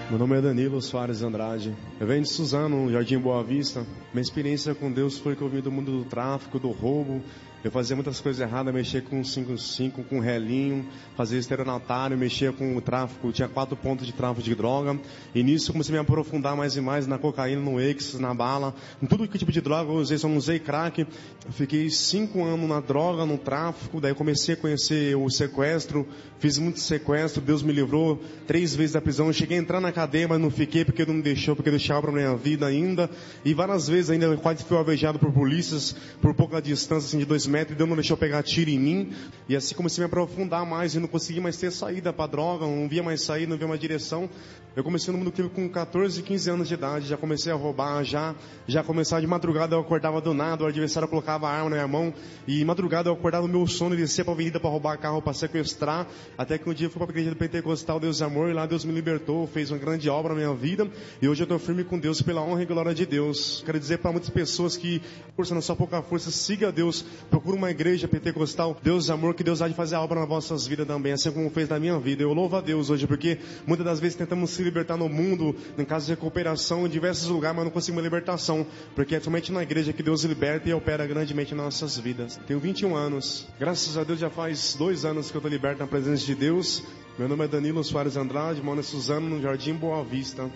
Meu nome é Danilo Soares Andrade. Eu venho de Suzano, Jardim Boa Vista. Minha experiência com Deus foi que eu vim do mundo do tráfico, do roubo. Eu fazia muitas coisas erradas, mexia com 5,5, com relinho, fazia estelionatário, mexia com o tráfico, tinha 4 pontos de tráfico de droga. E nisso eu comecei a me aprofundar mais e mais na cocaína, no ex, na bala, em tudo que tipo de droga eu usei, só não usei crack. Eu fiquei 5 anos na droga, no tráfico, daí eu comecei a conhecer o sequestro, fiz muito sequestro, Deus me livrou 3 vezes da prisão. Eu cheguei a entrar na cadeia, mas não fiquei porque não me deixou, porque deixava pra minha vida ainda. E várias vezes ainda eu quase fui alvejado por polícias, por pouca distância, assim, de 2 metros, e Deus não deixou pegar tiro em mim. E assim comecei a me aprofundar mais e não consegui mais ter saída pra droga, não via mais saída, não via mais direção. Eu comecei no mundo crime com 14, 15 anos de idade, já comecei a roubar, já começava de madrugada, eu acordava do nada, o adversário colocava a arma na minha mão, e madrugada eu acordava no meu sono e descia pra avenida pra roubar carro, pra sequestrar, até que um dia eu fui pra igreja do Pentecostal Deus e Amor, e lá Deus me libertou, fez uma grande obra na minha vida, e hoje eu tô firme com Deus pela honra e glória de Deus. Quero dizer para muitas pessoas que, força na sua pouca força, siga Deus, procura uma igreja pentecostal, Deus e Amor, que Deus há de fazer a obra nas vossas vidas também, assim como fez na minha vida. Eu louvo a Deus hoje, porque muitas das vezes tentamos se libertar no mundo, em caso de recuperação, em diversos lugares, mas não conseguimos libertação, porque é somente na igreja que Deus liberta e opera grandemente nas nossas vidas. Tenho 21 anos, graças a Deus já faz 2 anos que eu estou liberto na presença de Deus. Meu nome é Danilo Soares Andrade, moro em Suzano, no Jardim Boa Vista.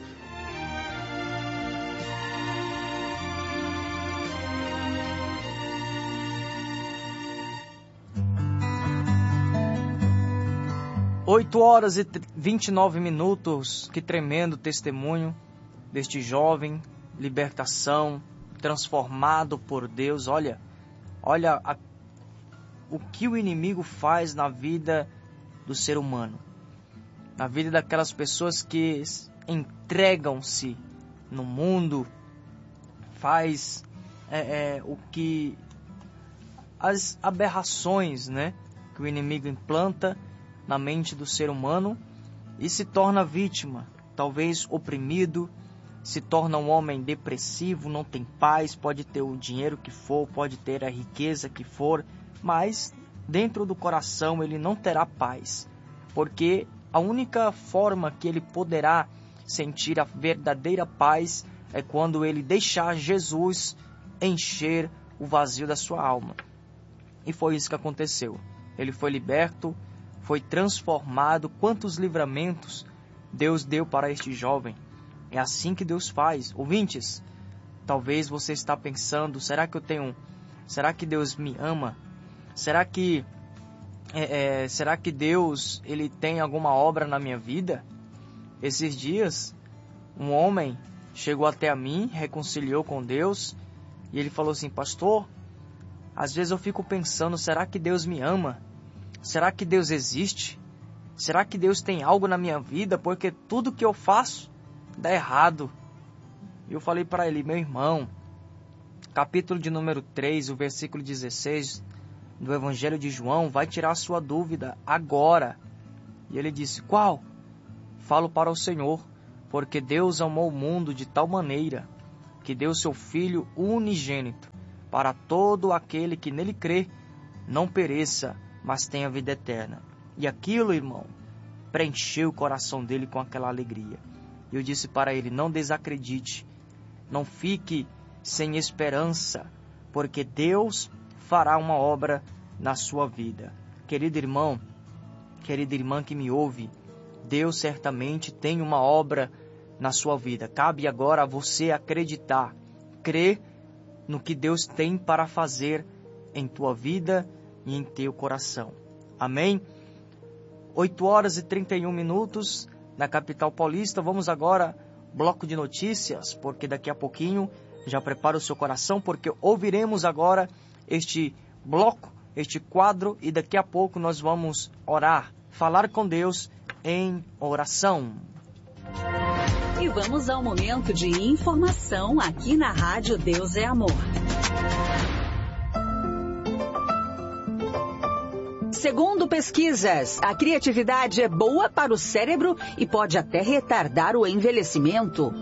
Oito horas e 29 minutos, que tremendo testemunho deste jovem, libertação, transformado por Deus. Olha o que o inimigo faz na vida do ser humano, na vida daquelas pessoas que entregam-se no mundo, faz o que as aberrações, né, que o inimigo implanta na mente do ser humano e se torna vítima, talvez oprimido, se torna um homem depressivo, não tem paz, pode ter o dinheiro que for, pode ter a riqueza que for, mas dentro do coração ele não terá paz, porque a única forma que ele poderá sentir a verdadeira paz é quando ele deixar Jesus encher o vazio da sua alma. E foi isso que aconteceu. Ele foi liberto, foi transformado. Quantos livramentos Deus deu para este jovem. É assim que Deus faz. Ouvintes, talvez você está pensando, será que Deus me ama? Será que Deus ele tem alguma obra na minha vida? Esses dias, um homem chegou até a mim, reconciliou com Deus, e ele falou assim: pastor, às vezes eu fico pensando, será que Deus me ama? Será que Deus existe? Será que Deus tem algo na minha vida? Porque tudo que eu faço dá errado. E eu falei para ele: meu irmão, capítulo de número 3, o versículo 16 do Evangelho de João vai tirar a sua dúvida agora. E ele disse: qual? Falo para o Senhor, porque Deus amou o mundo de tal maneira que deu seu Filho unigênito, para todo aquele que nele crê não pereça, mas tenha vida eterna. E aquilo, irmão, preencheu o coração dele com aquela alegria. E eu disse para ele: não desacredite, não fique sem esperança, porque Deus fará uma obra na sua vida. Querido irmão, querida irmã que me ouve, Deus certamente tem uma obra na sua vida. Cabe agora a você acreditar, crer no que Deus tem para fazer em tua vida e em teu coração. Amém? 8 horas e 31 minutos na capital paulista. Vamos agora, bloco de notícias, porque daqui a pouquinho já prepara o seu coração, porque ouviremos agora este bloco, este quadro, e daqui a pouco nós vamos orar, falar com Deus em oração. E vamos ao momento de informação aqui na Rádio Deus é Amor. Segundo pesquisas, a criatividade é boa para o cérebro e pode até retardar o envelhecimento.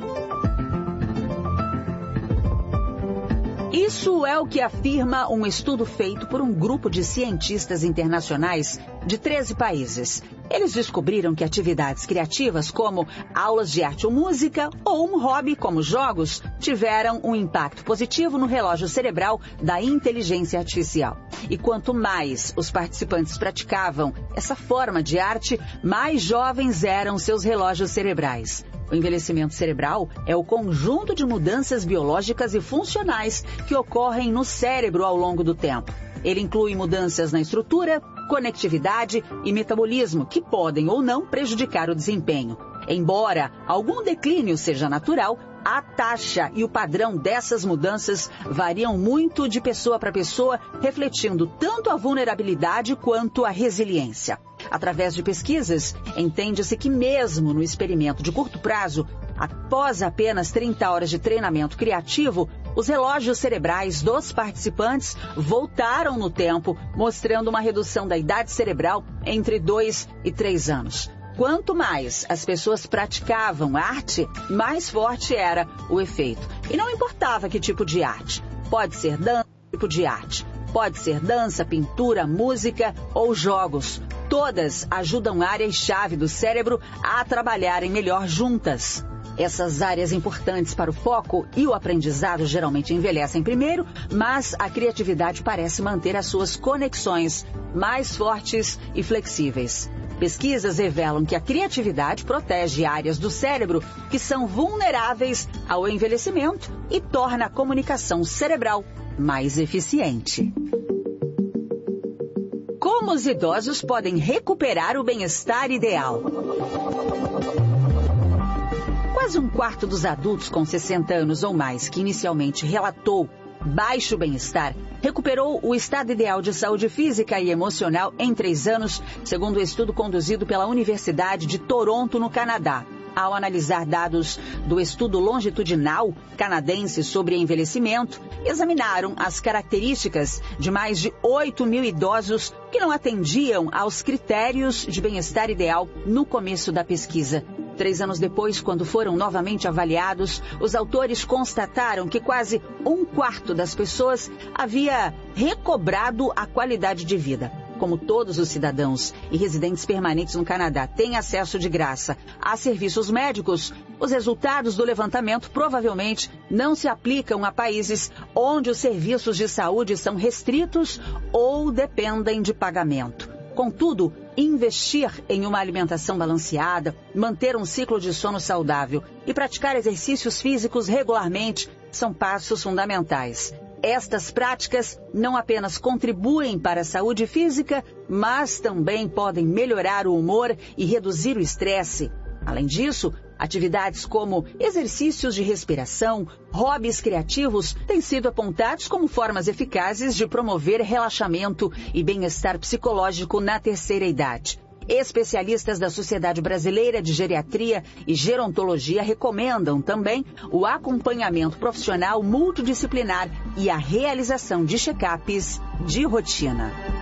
Isso é o que afirma um estudo feito por um grupo de cientistas internacionais de 13 países. Eles descobriram que atividades criativas como aulas de arte ou música ou um hobby como jogos tiveram um impacto positivo no relógio cerebral da inteligência artificial. E quanto mais os participantes praticavam essa forma de arte, mais jovens eram seus relógios cerebrais. O envelhecimento cerebral é o conjunto de mudanças biológicas e funcionais que ocorrem no cérebro ao longo do tempo. Ele inclui mudanças na estrutura, conectividade e metabolismo que podem ou não prejudicar o desempenho. Embora algum declínio seja natural, a taxa e o padrão dessas mudanças variam muito de pessoa para pessoa, refletindo tanto a vulnerabilidade quanto a resiliência. Através de pesquisas, entende-se que mesmo no experimento de curto prazo, após apenas 30 horas de treinamento criativo, os relógios cerebrais dos participantes voltaram no tempo, mostrando uma redução da idade cerebral entre 2 e 3 anos. Quanto mais as pessoas praticavam arte, mais forte era o efeito. E não importava que tipo de arte. Pode ser dança, tipo de arte. Pode ser dança, pintura, música ou jogos. Todas ajudam áreas-chave do cérebro a trabalharem melhor juntas. Essas áreas importantes para o foco e o aprendizado geralmente envelhecem primeiro, mas a criatividade parece manter as suas conexões mais fortes e flexíveis. Pesquisas revelam que a criatividade protege áreas do cérebro que são vulneráveis ao envelhecimento e torna a comunicação cerebral mais eficiente. Como os idosos podem recuperar o bem-estar ideal? Quase um quarto dos adultos com 60 anos ou mais que inicialmente relatou baixo bem-estar recuperou o estado ideal de saúde física e emocional em 3 anos, segundo o estudo conduzido pela Universidade de Toronto, no Canadá. Ao analisar dados do estudo longitudinal canadense sobre envelhecimento, examinaram as características de mais de 8 mil idosos que não atendiam aos critérios de bem-estar ideal no começo da pesquisa. 3 anos depois, quando foram novamente avaliados, os autores constataram que quase um quarto das pessoas havia recobrado a qualidade de vida. Como todos os cidadãos e residentes permanentes no Canadá têm acesso de graça a serviços médicos, os resultados do levantamento provavelmente não se aplicam a países onde os serviços de saúde são restritos ou dependem de pagamento. Contudo, investir em uma alimentação balanceada, manter um ciclo de sono saudável e praticar exercícios físicos regularmente são passos fundamentais. Estas práticas não apenas contribuem para a saúde física, mas também podem melhorar o humor e reduzir o estresse. Além disso, atividades como exercícios de respiração, hobbies criativos têm sido apontados como formas eficazes de promover relaxamento e bem-estar psicológico na terceira idade. Especialistas da Sociedade Brasileira de Geriatria e Gerontologia recomendam também o acompanhamento profissional multidisciplinar e a realização de check-ups de rotina.